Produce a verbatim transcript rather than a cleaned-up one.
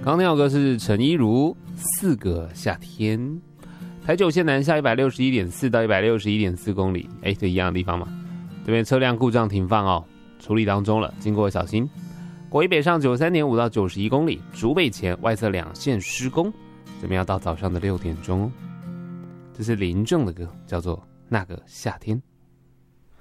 刚那首歌是陈依如《四个夏天》。台九线南下一百六十一点四到一百六十一点四公里，哎，这一样的地方嘛。这边车辆故障停放哦，处理当中了，经过小心。国一北上九十三点五到九十一公里，竹北前外侧两线施工，这边要到早上的六点钟哦。这是林正的歌，叫做《那个夏天》。